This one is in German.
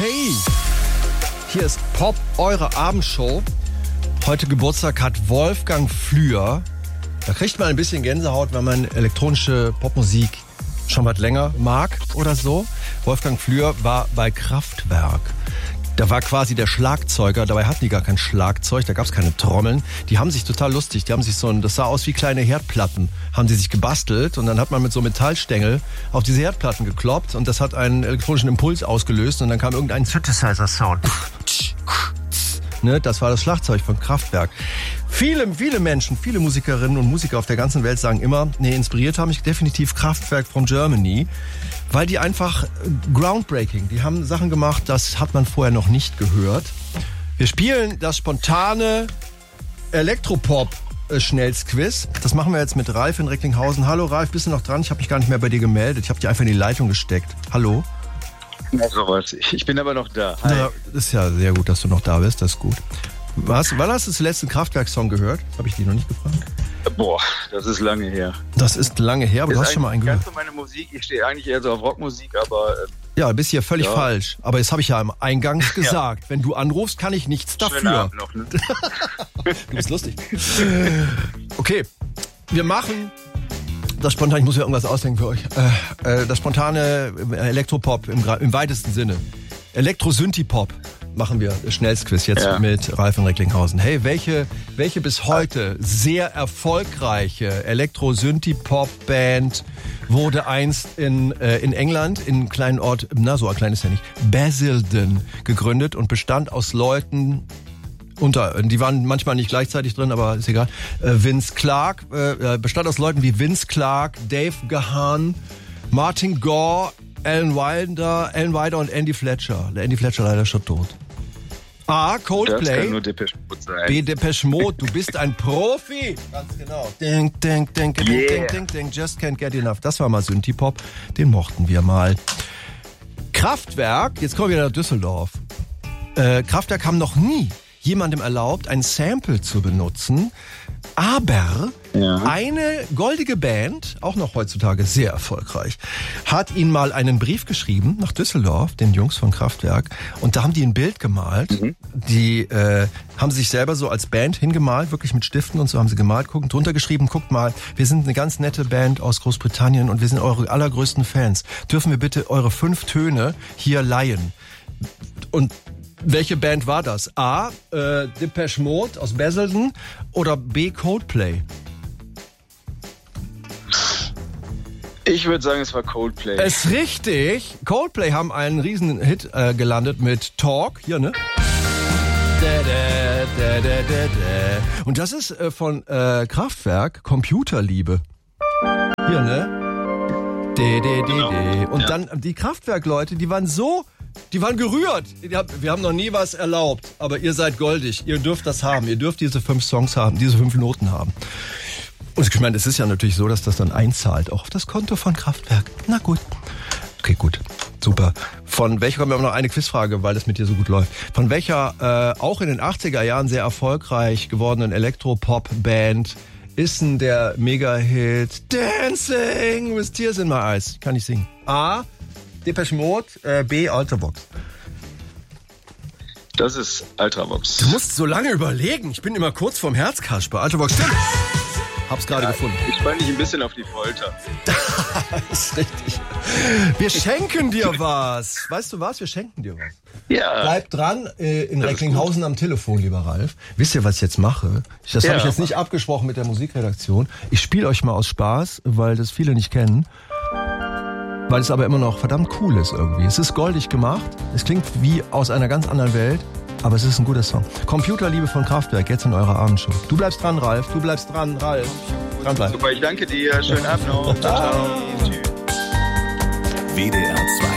Hey, hier ist Pop, eure Abendshow. Heute Geburtstag hat Wolfgang Flür. Da kriegt man ein bisschen Gänsehaut, wenn man elektronische Popmusik schon was länger mag oder so. Wolfgang Flür war bei Kraftwerk. Da war quasi der Schlagzeuger, dabei hatten die gar kein Schlagzeug, da gab es keine Trommeln. Die haben sich total lustig, das sah aus wie kleine Herdplatten, haben sie sich gebastelt und dann hat man mit so Metallstängel auf diese Herdplatten gekloppt und das hat einen elektronischen Impuls ausgelöst und dann kam irgendein Synthesizer-Sound. Ne, das war das Schlagzeug von Kraftwerk. Viele Menschen, viele Musikerinnen und Musiker auf der ganzen Welt sagen immer, inspiriert haben mich definitiv Kraftwerk from Germany, weil die einfach groundbreaking, die haben Sachen gemacht, das hat man vorher noch nicht gehört. Wir spielen das spontane Elektropop-Schnellsquiz. Das machen wir jetzt mit Ralf in Recklinghausen. Hallo Ralf, bist du noch dran? Ich habe mich gar nicht mehr bei dir gemeldet. Ich habe dich einfach in die Leitung gesteckt. Hallo? Ja, sowas. Ich bin aber noch da. Hi. Ja, ist ja sehr gut, dass du noch da bist. Das ist gut. Wann hast du den letzten Kraftwerk-Song gehört? Habe ich dich noch nicht gefragt. Boah, das ist lange her. Das ist lange her, aber du hast schon mal einen gehört. Ganz so meine Musik, ich stehe eigentlich eher so auf Rockmusik, aber... Ja, bist hier völlig falsch. Aber das habe ich ja im Eingangs gesagt. Ja. Wenn du anrufst, kann ich nichts dafür. Schönen Abend noch, ne? Du bist lustig. Okay, wir machen das spontane, ich muss ja irgendwas ausdenken für euch. Das spontane Elektropop im weitesten Sinne. Elektro-Synthie-Pop machen wir Schnellsquiz jetzt mit Ralf in Recklinghausen. Hey, welche bis heute sehr erfolgreiche Elektro-Synthie-Pop-Band wurde einst in England, in einem kleinen Ort, so klein ist ja nicht, Basildon gegründet und bestand aus Leuten, die waren manchmal nicht gleichzeitig drin, aber ist egal. Vince Clarke, bestand aus Leuten wie Vince Clarke, Dave Gahan, Martin Gore, Alan Wilder und Andy Fletcher. Der Andy Fletcher leider schon tot. A. Coldplay. Das kann nur Depeche Mode sein. B. Depeche Mode. Du bist ein Profi. Ganz genau. Ding, just can't get enough. Das war mal Synthie-Pop. Den mochten wir mal. Kraftwerk. Jetzt kommen wir nach Düsseldorf. Kraftwerk haben noch nie jemandem erlaubt, ein Sample zu benutzen. Aber eine goldige Band, auch noch heutzutage sehr erfolgreich, hat ihnen mal einen Brief geschrieben nach Düsseldorf, den Jungs von Kraftwerk. Und da haben die ein Bild gemalt. Die haben sich selber so als Band hingemalt, wirklich mit Stiften und so haben sie gemalt. Drunter geschrieben, guckt mal, wir sind eine ganz nette Band aus Großbritannien und wir sind eure allergrößten Fans. Dürfen wir bitte eure 5 Töne hier leihen? Und welche Band war das? A. Depeche Mode aus Basildon oder B. Coldplay? Ich würde sagen, es war Coldplay. Es ist richtig. Coldplay haben einen riesen Hit gelandet mit Talk. Hier, ne? Und das ist von Kraftwerk Computerliebe. Hier, ne? Und dann die Kraftwerk-Leute, die waren gerührt. Wir haben noch nie was erlaubt, aber ihr seid goldig. Ihr dürft das haben. Ihr dürft diese 5 Songs haben, diese 5 Noten haben. Und ich meine, es ist ja natürlich so, dass das dann einzahlt, auch auf das Konto von Kraftwerk. Na gut. Okay, gut. Super. Von welcher, kommen wir noch eine Quizfrage, weil das mit dir so gut läuft. Von welcher auch in den 80er Jahren sehr erfolgreich gewordenen Elektropop-Band ist denn der Mega-Hit Dancing with Tears in My Eyes? Kann ich singen. A. Depeche Mode, B. Ultravox. Das ist Ultravox. Du musst so lange überlegen. Ich bin immer kurz vorm Herzkasper. Ultravox, stimmt. Hab's gerade gefunden. Ich spann dich ein bisschen auf die Folter. Das ist richtig. Wir schenken dir was. Weißt du was? Wir schenken dir was. Ja. Bleib dran in Recklinghausen am Telefon, lieber Ralf. Wisst ihr, was ich jetzt mache? Das habe ich jetzt nicht abgesprochen mit der Musikredaktion. Ich spiele euch mal aus Spaß, weil das viele nicht kennen. Weil es aber immer noch verdammt cool ist irgendwie. Es ist goldig gemacht. Es klingt wie aus einer ganz anderen Welt. Aber es ist ein guter Song. Computerliebe von Kraftwerk, jetzt in eurer Abendshow. Du bleibst dran, Ralf. Du bleibst dran, Ralf. Dranbleiben. Super, ich danke dir. Schönen Abend noch. Ciao, ciao. Tschüss. WDR 2